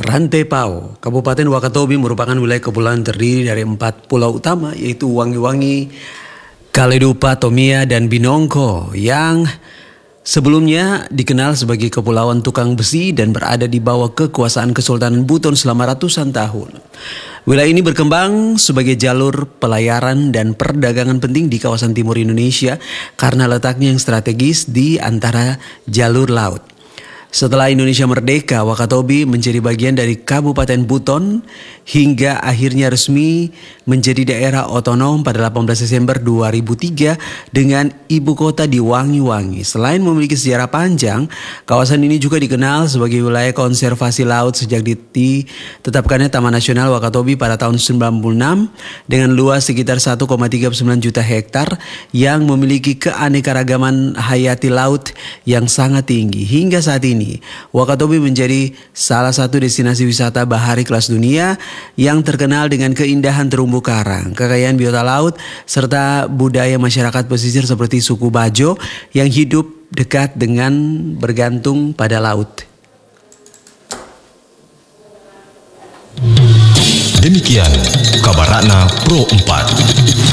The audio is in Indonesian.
Rantai Pao, Kabupaten Wakatobi merupakan wilayah kepulauan terdiri dari 4 pulau utama yaitu Wangi-Wangi, Kaledupa, Tomia, dan Binongko yang sebelumnya dikenal sebagai Kepulauan Tukang Besi dan berada di bawah kekuasaan Kesultanan Buton selama ratusan tahun. Wilayah ini berkembang sebagai jalur pelayaran dan perdagangan penting di kawasan timur Indonesia karena letaknya yang strategis di antara jalur laut. Setelah Indonesia merdeka, Wakatobi menjadi bagian dari Kabupaten Buton hingga akhirnya resmi menjadi daerah otonom pada 18 Desember 2003 dengan ibu kota di Wangi-Wangi. Selain memiliki sejarah panjang, kawasan ini juga dikenal sebagai wilayah konservasi laut sejak ditetapkannya Taman Nasional Wakatobi pada tahun 96 dengan luas sekitar 1,39 juta hektar yang memiliki keanekaragaman hayati laut yang sangat tinggi. Hingga saat ini Wakatobi menjadi salah satu destinasi wisata bahari kelas dunia yang terkenal dengan keindahan terumbu karang, kekayaan biota laut, serta budaya masyarakat pesisir seperti suku Bajo yang hidup dekat dengan bergantung pada laut. Demikian kabar Ratna Pro 4.